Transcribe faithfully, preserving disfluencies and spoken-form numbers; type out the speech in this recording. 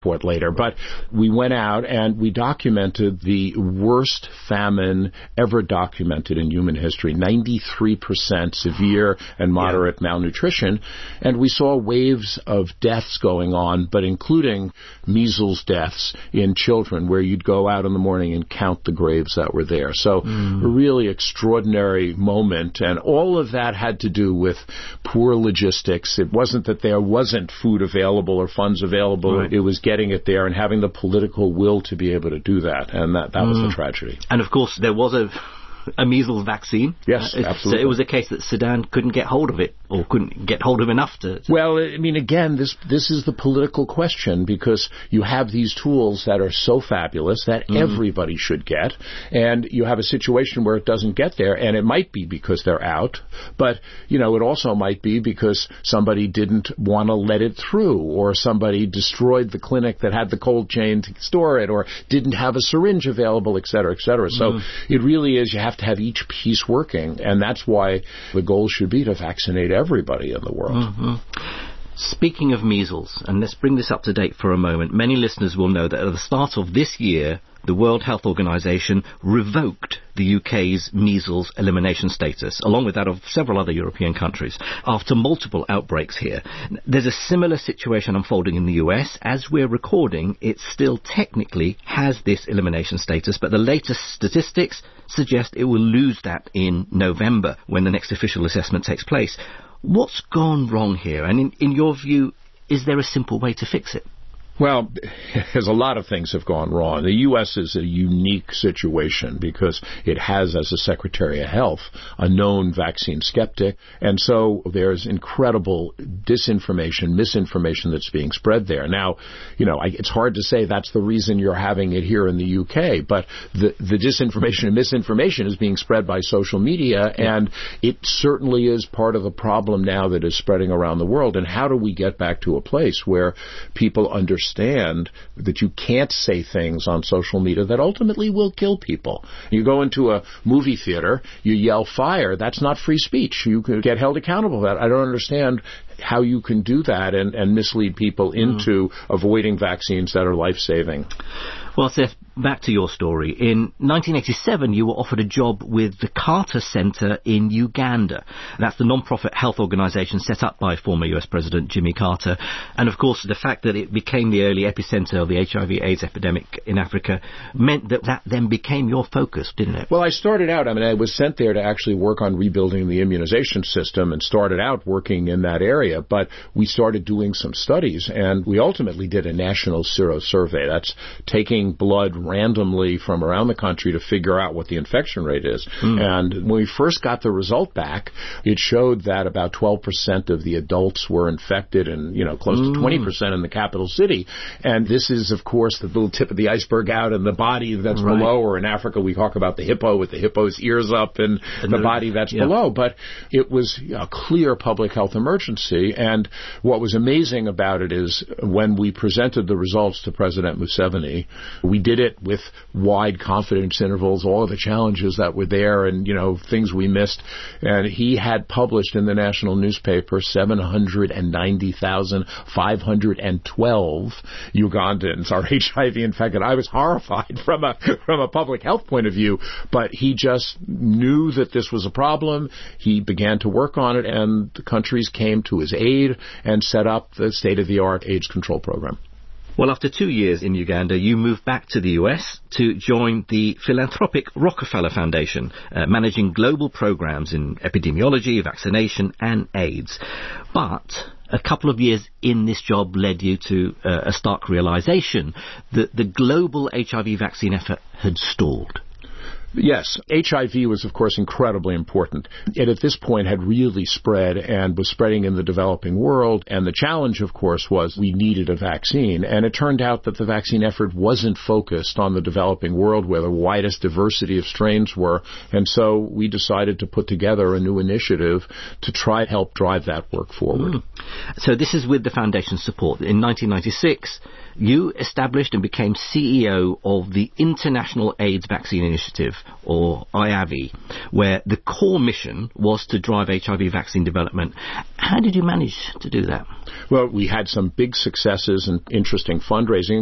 report later. But we went out and we documented the worst famine ever documented in human history, ninety-three percent severe and moderate yeah. malnutrition. And we saw waves of deaths going on, but including measles deaths in children, where you'd go out in the morning and count the graves that were there. So mm. a really extraordinary moment. And all of that had to do with poor logistics. It wasn't that there wasn't food available or funds available. Right. It was getting it there and having the political will to be able to do that. And that, that mm. was the tragedy. And, of course, there was a... a measles vaccine. Yes, uh, absolutely. So it was a case that Sudan couldn't get hold of it, or couldn't get hold of enough to, to... Well, I mean, again, this this is the political question, because you have these tools that are so fabulous that mm. everybody should get, and you have a situation where it doesn't get there, and it might be because they're out, but, you know, it also might be because somebody didn't want to let it through, or somebody destroyed the clinic that had the cold chain to store it, or didn't have a syringe available, et cetera, et cetera. So mm. it really is, you have to have each piece working, and that's why the goal should be to vaccinate everybody in the world. Mm-hmm. Speaking of measles, and let's bring this up to date for a moment, many listeners will know that at the start of this year, the World Health Organization revoked the U K's measles elimination status, along with that of several other European countries, after multiple outbreaks here. There's a similar situation unfolding in the U S. As we're recording, it still technically has this elimination status, but the latest statistics suggest it will lose that in November, when the next official assessment takes place. What's gone wrong here? And in, in your view, is there a simple way to fix it? Well, there's a lot of things have gone wrong. The U S is a unique situation because it has, as a Secretary of Health, a known vaccine skeptic, and so there's incredible disinformation, misinformation that's being spread there. Now, you know, I, it's hard to say that's the reason you're having it here in the U K, but the, the disinformation and misinformation is being spread by social media, and it certainly is part of the problem now that is spreading around the world. And how do we get back to a place where people understand understand that you can't say things on social media that ultimately will kill people? You go into a movie theater, you yell fire, that's not free speech. You could get held accountable for that. I don't understand how you can do that and, and mislead people into mm. avoiding vaccines that are life-saving. Well, Seth, back to your story. In nineteen eighty-seven, you were offered a job with the Carter Center in Uganda. That's the non-profit health organization set up by former U S President Jimmy Carter. And, of course, the fact that it became the early epicenter of the H I V AIDS epidemic in Africa meant that that then became your focus, didn't it? Well, I started out, I mean, I was sent there to actually work on rebuilding the immunization system and started out working in that area. But we started doing some studies, and we ultimately did a national serosurvey. That's taking blood randomly from around the country to figure out what the infection rate is. Mm. And when we first got the result back, it showed that about twelve percent of the adults were infected, and, you know, close mm. to twenty percent in the capital city. And this is, of course, the little tip of the iceberg out in the body that's right. below, or in Africa we talk about the hippo with the hippo's ears up and, and the, the body that's yeah. below. But it was a clear public health emergency. And what was amazing about it is when we presented the results to President Museveni, we did it with wide confidence intervals, all of the challenges that were there and, you know, things we missed. And he had published in the national newspaper seven hundred ninety thousand five hundred twelve Ugandans are H I V infected. I was horrified from a from a public health point of view, but he just knew that this was a problem. He began to work on it, and the countries came to his aid and set up the state-of-the-art AIDS control program. Well, after two years in Uganda, you moved back to the U S to join the philanthropic Rockefeller Foundation, uh, managing global programs in epidemiology, vaccination, and AIDS. But a couple of years in this job led you to uh, a stark realization that the global H I V vaccine effort had stalled. Yes, H I V was, of course, incredibly important. It, at this point, had really spread and was spreading in the developing world. And the challenge, of course, was we needed a vaccine. And it turned out that the vaccine effort wasn't focused on the developing world, where the widest diversity of strains were. And so we decided to put together a new initiative to try to help drive that work forward. Mm. So this is with the Foundation's support. In nineteen ninety-six, you established and became C E O of the International AIDS Vaccine Initiative, or I A V I, where the core mission was to drive H I V vaccine development. How did you manage to do that? Well, we had some big successes and interesting fundraising.